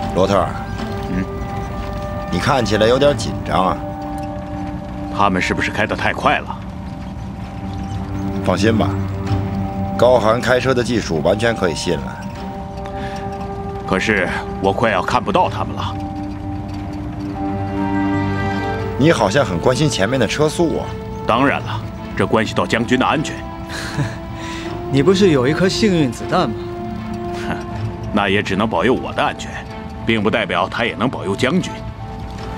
罗特，你看起来有点紧张啊。 他们是不是开得太快了？ 放心吧，高寒开车的技术完全可以信赖。 可是我快要看不到他们了。 你好像很关心前面的车速啊。 当然了，这关系到将军的安全。 你不是有一颗幸运子弹吗？ 哼，那也只能保佑我的安全，并不代表他也能保佑将军。